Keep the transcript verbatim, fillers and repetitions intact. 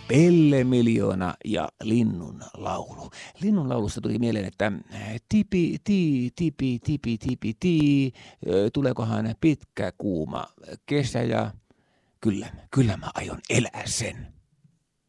Pelle Miljoona ja Linnun laulu. Linnun laulusta tuli mieleen, että tipi, ti, tipi, tipi, tipi, ti, tuleekohan pitkä kuuma kesä ja kyllä, kyllä mä aion elää sen.